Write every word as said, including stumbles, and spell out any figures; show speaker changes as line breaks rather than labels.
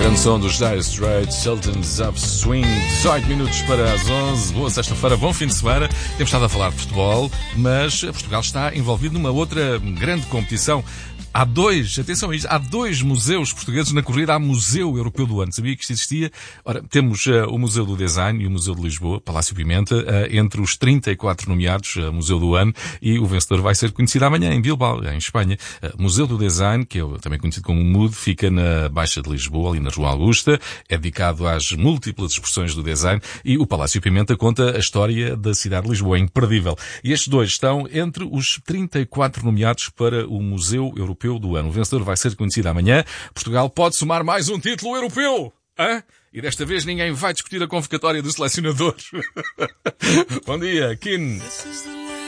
grande som dos Dire Straits, Sultans of Swing. dezoito minutos para as onze. Boa sexta-feira, bom fim de semana. Temos estado a falar de futebol, mas Portugal está envolvido numa outra grande competição. Há dois, atenção a isto, há dois museus portugueses na corrida ao Museu Europeu do Ano. Sabia que isto existia? Ora, temos uh, o Museu do Design e o Museu de Lisboa, Palácio Pimenta, uh, entre os trinta e quatro nomeados, uh, Museu do Ano, e o vencedor vai ser conhecido amanhã em Bilbao, em Espanha. Uh, Museu do Design, que é também conhecido como M U D, fica na Baixa de Lisboa, ali na Rua Augusta, é dedicado às múltiplas expressões do design, e o Palácio Pimenta conta a história da cidade de Lisboa, é imperdível. E estes dois estão entre os trinta e quatro nomeados para o Museu Europeu do Ano. O vencedor vai ser conhecido amanhã. Portugal pode somar mais um título europeu. Hã? E desta vez ninguém vai discutir a convocatória do selecionador. Bom dia, Kim.